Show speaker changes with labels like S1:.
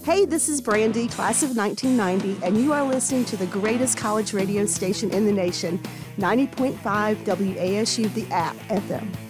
S1: Hey, this is Brandy, class of 1990, and you are listening to the greatest college radio station in the nation, 90.5 WASU The App FM.